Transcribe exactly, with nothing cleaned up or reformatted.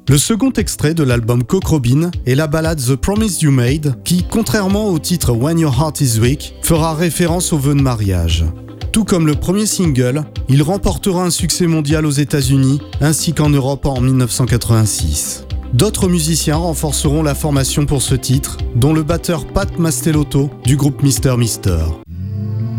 Le second extrait de l'album Cock Robin est la ballade The Promise You Made qui, contrairement au titre When Your Heart Is Weak, fera référence au vœu de mariage. Tout comme le premier single, il remportera un succès mondial aux États-Unis ainsi qu'en Europe en dix-neuf cent quatre-vingt-six. D'autres musiciens renforceront la formation pour ce titre, dont le batteur Pat Mastelotto du groupe Mister Mister.